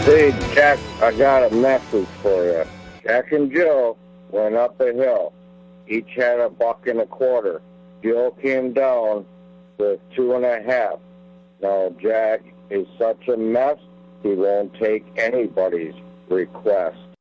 Hey, Jack, I got a message for you. Jack and Jill went up a hill. Each had $1.25. Jill came down with 2.5. Now, Jack is such a mess, he won't take anybody's request.